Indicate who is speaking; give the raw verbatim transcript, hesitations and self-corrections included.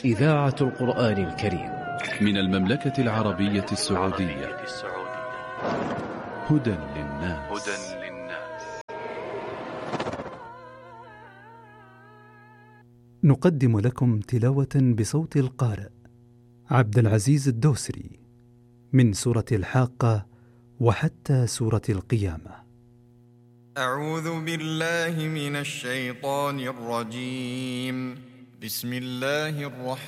Speaker 1: إذاعة القرآن الكريم
Speaker 2: من المملكة العربية السعودية. هدى للناس.
Speaker 3: نقدم لكم تلاوة بصوت القارئ عبد العزيز الدوسري من سورة الحاقة وحتى سورة القيامة.
Speaker 4: أعوذ بالله من الشيطان الرجيم. بسم الله الرحمن